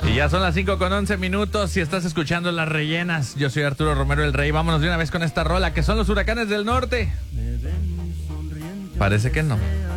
Y ya son las 5:11 y estás escuchando Las Rellenas. Yo soy Arturo Romero el Rey. Vámonos de una vez con esta rola que son los Huracanes del Norte. Parece que no.